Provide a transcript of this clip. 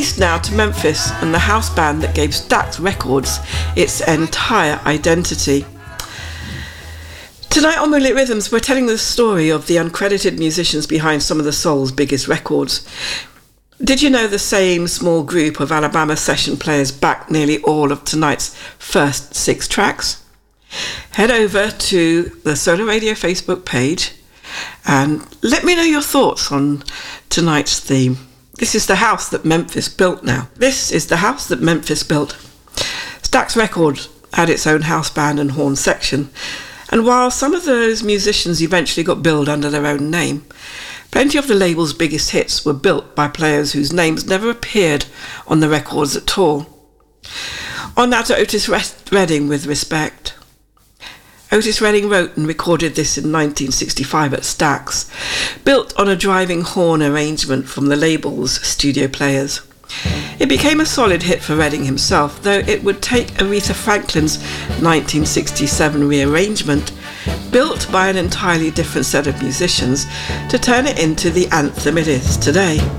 Now to Memphis and the house band that gave Stax Records its entire identity. Tonight on Moonlit Rhythms, we're telling the story of the uncredited musicians behind some of the soul's biggest records. Did you know the same small group of Alabama session players backed nearly all of tonight's first 6 tracks? Head over to the Solar Radio Facebook page and let me know your thoughts on tonight's theme. This is the house that Memphis built now. This is the house that Memphis built. Stax Records had its own house band and horn section, and while some of those musicians eventually got billed under their own name, plenty of the label's biggest hits were built by players whose names never appeared on the records at all. On now to Otis Redding with Respect. Otis Redding wrote and recorded this in 1965 at Stax, built on a driving horn arrangement from the label's studio players. It became a solid hit for Redding himself, though it would take Aretha Franklin's 1967 rearrangement, built by an entirely different set of musicians, to turn it into the anthem it is today.